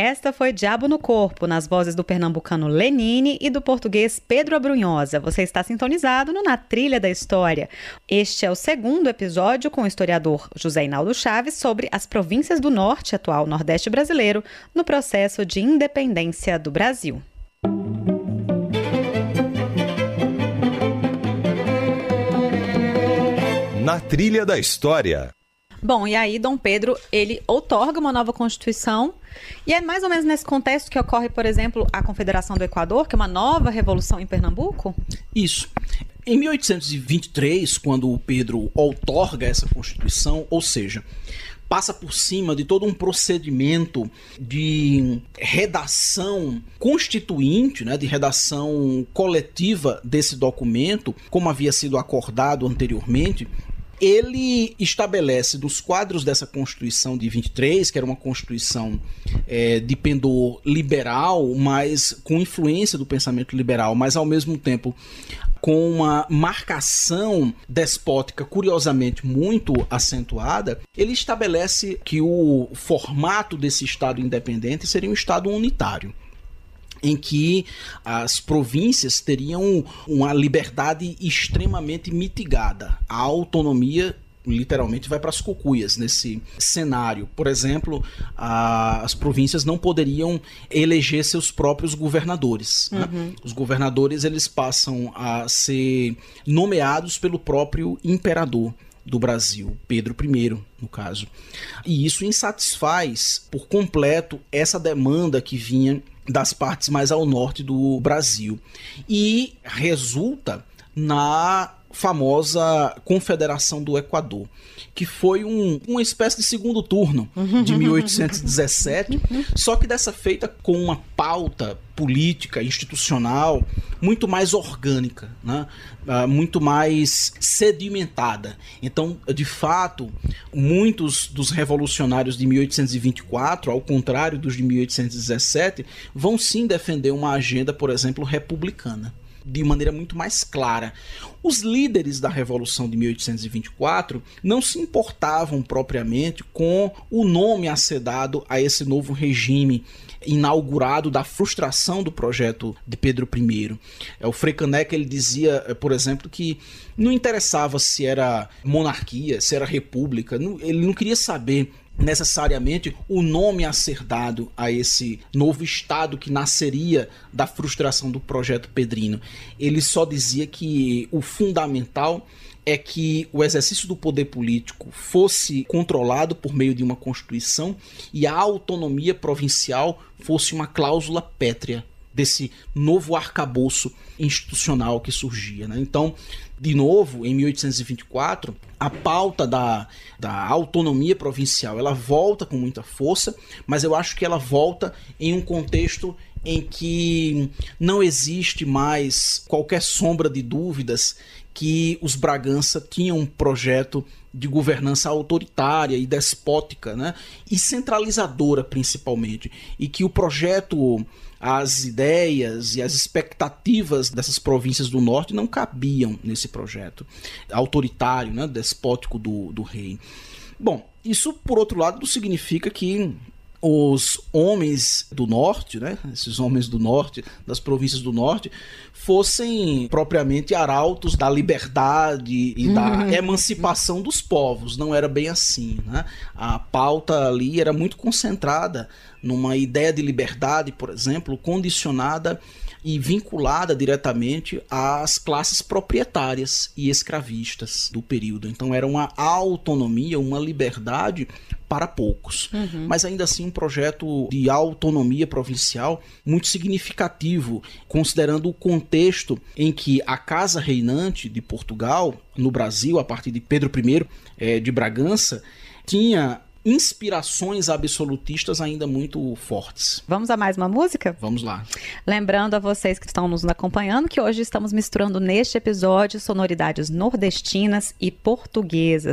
Esta foi Diabo no Corpo, nas vozes do pernambucano Lenine e do português Pedro Abrunhosa. Você está sintonizado no Na Trilha da História. Este é o segundo episódio com o historiador José Inaldo Chaves sobre as províncias do Norte, atual Nordeste brasileiro, no processo de independência do Brasil. Na Trilha da História. Bom, e aí Dom Pedro, ele outorga uma nova Constituição, e é mais ou menos nesse contexto que ocorre, por exemplo, a Confederação do Equador, que é uma nova revolução em Pernambuco? Isso. Em 1823, quando o Pedro outorga essa Constituição, ou seja, passa por cima de todo um procedimento de redação constituinte, né, de redação coletiva desse documento, como havia sido acordado anteriormente, ele estabelece nos quadros dessa Constituição de 23, que era uma Constituição de pendor liberal, mas com influência do pensamento liberal, mas ao mesmo tempo com uma marcação despótica curiosamente muito acentuada, ele estabelece que o formato desse Estado independente seria um Estado unitário, em que as províncias teriam uma liberdade extremamente mitigada. A autonomia literalmente vai para as cucuias nesse cenário. Por exemplo, as províncias não poderiam eleger seus próprios governadores. Né? Os governadores eles passam a ser nomeados pelo próprio imperador do Brasil, Pedro I, no caso. E isso insatisfaz por completo essa demanda que vinha das partes mais ao norte do Brasil. E resulta na famosa Confederação do Equador, que foi uma espécie de segundo turno de 1817, só que dessa feita com uma pauta política, institucional, muito mais orgânica, né? Muito mais sedimentada. Então, de fato, muitos dos revolucionários de 1824, ao contrário dos de 1817, vão sim defender uma agenda, por exemplo, republicana, de maneira muito mais clara. Os líderes da Revolução de 1824 não se importavam propriamente com o nome a ser dado a esse novo regime inaugurado da frustração do projeto de Pedro I. O Frei Caneca, ele dizia, por exemplo, que não interessava se era monarquia, se era república, ele não queria saber necessariamente o nome a ser dado a esse novo Estado que nasceria da frustração do projeto pedrino. Ele só dizia que o fundamental é que o exercício do poder político fosse controlado por meio de uma Constituição e a autonomia provincial fosse uma cláusula pétrea desse novo arcabouço institucional que surgia, né? Então, de novo, em 1824, a pauta da autonomia provincial, ela volta com muita força, mas eu acho que ela volta em um contexto em que não existe mais qualquer sombra de dúvidas que os Bragança tinham um projeto de governança autoritária e despótica, né? E centralizadora principalmente, e que o projeto, as ideias e as expectativas dessas províncias do norte não cabiam nesse projeto autoritário, né? Despótico do rei. Bom, isso por outro lado não significa que os homens do norte, né, esses homens do norte, das províncias do norte, fossem propriamente arautos da liberdade e da emancipação dos povos. Não era bem assim, né? A pauta ali era muito concentrada numa ideia de liberdade, por exemplo, condicionada e vinculada diretamente às classes proprietárias e escravistas do período. Então era uma autonomia, uma liberdade para poucos. Mas ainda assim um projeto de autonomia provincial muito significativo, considerando o contexto em que a casa reinante de Portugal, no Brasil, a partir de Pedro I de Bragança, tinha inspirações absolutistas ainda muito fortes. Vamos a mais uma música? Vamos lá. Lembrando a vocês que estão nos acompanhando que hoje estamos misturando neste episódio sonoridades nordestinas e portuguesas.